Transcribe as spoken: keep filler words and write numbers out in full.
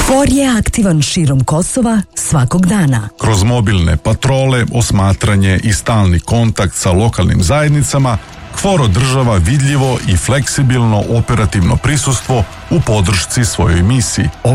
KFOR je aktivan širom Kosova svakog dana. Kroz mobilne patrole, osmatranje i stalni kontakt sa lokalnim zajednicama, KFOR održava vidljivo i fleksibilno operativno prisustvo u podršci svojoj misiji.